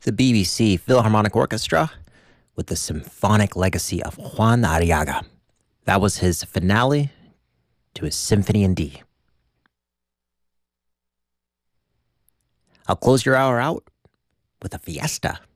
The BBC Philharmonic Orchestra with the symphonic legacy of Juan Arriaga. That was his finale to his Symphony in D. I'll close your hour out with a fiesta.